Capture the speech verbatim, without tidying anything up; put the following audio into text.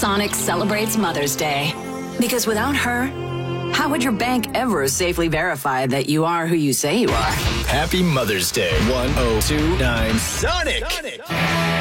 Sonic celebrates Mother's Day. Because without her, how would your bank ever safely verify that you are who you say you are? Happy Mother's Day. one oh two nine Sonic. Sonic.